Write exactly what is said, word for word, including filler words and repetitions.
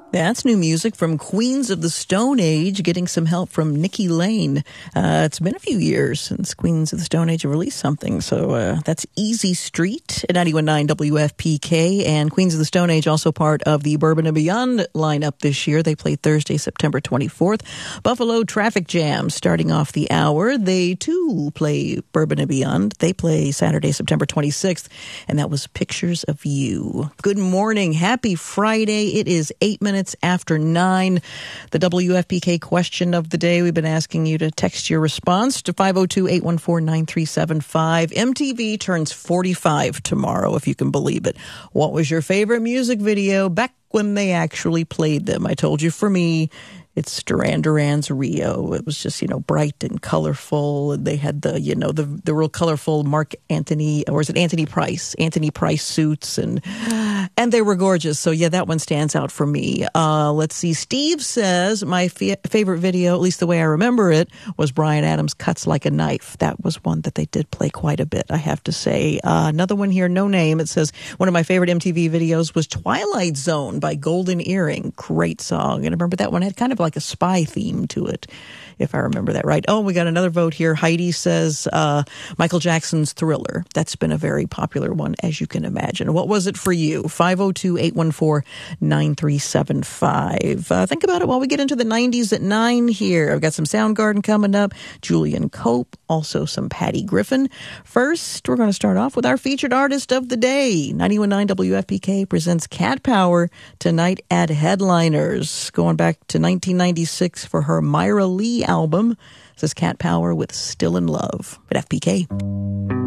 That's new music from Queens of the Stone Age, getting some help from Nikki Lane. Uh, it's been a few years since Queens of the Stone Age have released something, so uh, that's Easy Street at ninety-one point nine W F P K. And Queens of the Stone Age also part of the Bourbon and Beyond lineup this year. They played Thursday, September twenty-fourth. Buffalo Traffic Jam starting off the hour. They, too, play Bourbon and Beyond. They play Saturday, September twenty-sixth, and that was Pictures of You. Good morning. Happy Friday. It is eight minutes after nine. The W F P K question of the day. We've been asking you to text your response to five oh two, eight one four, nine three seven five. M T V turns forty-five tomorrow, if you can believe it. What was your favorite music video back when they actually played them? I told you, for me, it's Duran Duran's Rio. It was just, you know, bright and colorful. And they had the, you know, the the real colorful Mark Anthony, or is it Anthony Price? Anthony Price suits, and and they were gorgeous. So, yeah, that one stands out for me. Uh, let's see. Steve says, my f- favorite video, at least the way I remember it, was Bryan Adams' Cuts Like a Knife. That was one that they did play quite a bit, I have to say. Uh, another one here, no name. It says, one of my favorite M T V videos was Twilight Zone by Golden Earring. Great song. And I remember that one had kind of like a spy theme to it, if I remember that right. Oh, we got another vote here. Heidi says uh, Michael Jackson's Thriller. That's been a very popular one, as you can imagine. What was it for you? five oh two, eight one four, nine three seven five. Uh, think about it while we get into the nineties at nine here. I've got some Soundgarden coming up, Julian Cope, also some Patty Griffin. First, we're going to start off with our featured artist of the day. ninety-one point nine W F P K presents Cat Power tonight at Headliners. Going back to nineteen ninety-six for her Myra Lee album. This is Cat Power with Still in Love at F P K.